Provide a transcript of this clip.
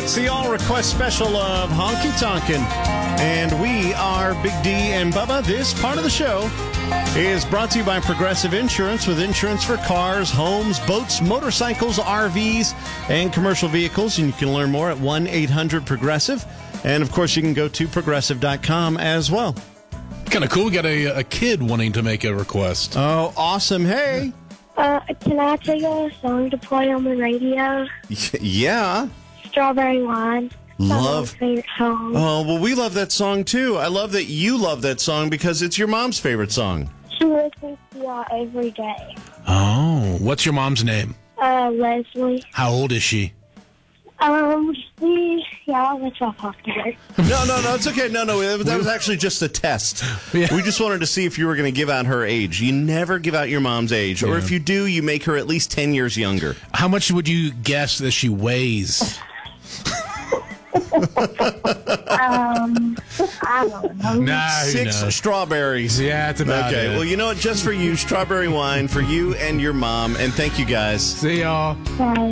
It's the all-request special of Honky Tonkin'. And we are Big D and Bubba. This part of the show is brought to you by Progressive Insurance, with insurance for cars, homes, boats, motorcycles, RVs, and commercial vehicles. And you can learn more at 1-800-PROGRESSIVE. And, of course, you can go to Progressive.com as well. Kind of cool. We got a kid wanting to make a request. Oh, awesome. Hey. Can I take a song to play on the radio? Yeah. Strawberry Wine. Love. My favorite song. Oh, well, we love that song, too. I love that you love that song because it's your mom's favorite song. She listens to y'all every day. Oh, what's your mom's name? Leslie. How old is she? I'll let y'all talk to her. No, it's okay. No, that was actually just a test. Yeah. We just wanted to see if you were going to give out her age. You never give out your mom's age. Or if you do, you make her at least 10 years younger. How much would you guess that she weighs? I don't know. No, 6 strawberries. Yeah, it's about Okay, it. well, you know what? Just for you, strawberry wine for you and your mom. And thank you, guys. See y'all. Bye.